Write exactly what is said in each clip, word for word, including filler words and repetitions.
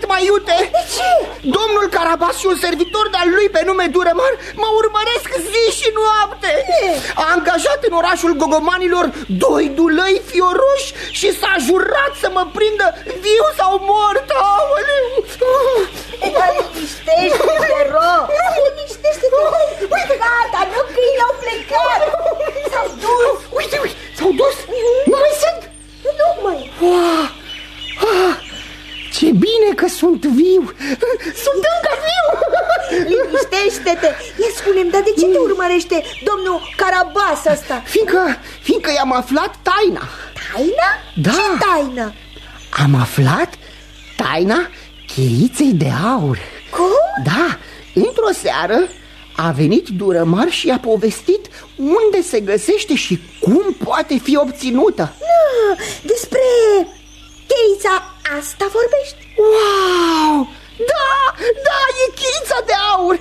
mai iute. De ce? Domnul Carabas și un servitor de-al lui pe nume Durămar mă urmăresc zi și noapte. A angajat în orașul Gogomanilor doi dulăi fioroși și s-a jurat să mă prindă viu sau mort. Aoleu! Dar liniștește-te, Ro! Liniștește-te! Uite, gata, nu că ei au plecat! S-au dus! Uite, uite, s-au dus! Nu mai sunt! Nu mai! Wow. Ah, ce bine că sunt viu! Sunt încă viu! Liniștește-te! Ia spune-mi, dar de ce te urmărește domnul Carabas ăsta? Fiindcă, fiindcă i-am aflat taina. Taina? Da. Ce taină? Am aflat taina cheiței de aur. Cum? Da, într-o seară a venit Durămar și i-a povestit unde se găsește și cum poate fi obținută. Nu, despre cheița asta vorbești? Wow! Da, da, e cheița de aur.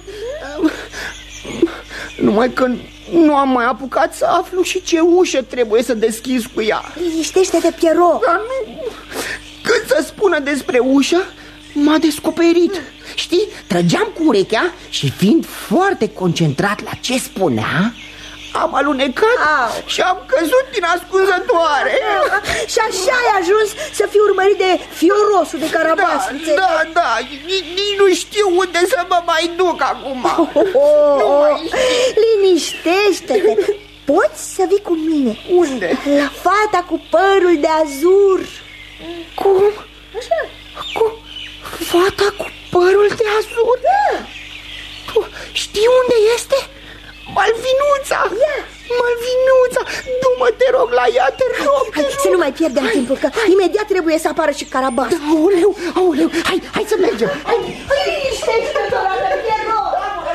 Numai că nu am mai apucat să aflu și ce ușă trebuie să deschizi cu ea. Liniștește-te, Pierrot. Dar nu... Cât să spună despre ușă, m-a descoperit. Știi, trăgeam cu urechea și fiind foarte concentrat la ce spunea, am alunecat Au. și am căzut din ascunzătoare. Și așa ai ajuns să fii urmărit de fiorosul de Carabas. Da, da, da, nici nu știu unde să mă mai duc acum. oh, oh, Nu mai Liniștește-te. Poți să vii cu mine. Unde? La fata cu părul de azur. Cum? Așa. Cu fata cu părul de azur? Da. Tu știi unde este? Malvinuța! Ia. Malvinuța! Du-mă, te rog, la ea, te rog, Hai, te să rog. nu mai pierdem timpul, că imediat trebuie să apară și Carabas. Da, aoleu, aoleu, hai, hai să mergem. Hai, hai, liniștește-te, Pierrot.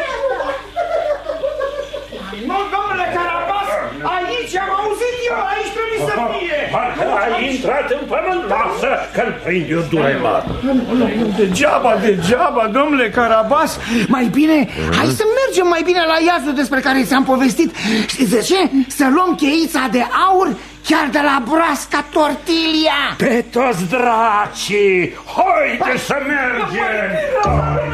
Nu, domnule Carabas, aici am auzit eu, aici trebuie să fie. Parcă ai intrat în pământ, lasă că-l prind eu Durămar. Degeaba, degeaba, domnule Carabas. Mai bine, hai să mergem mai bine la iazul despre care ți-am povestit. Știți de ce? Să luăm cheița de aur chiar de la broasca Tortilia. Pe toți dracii, haide să mergem!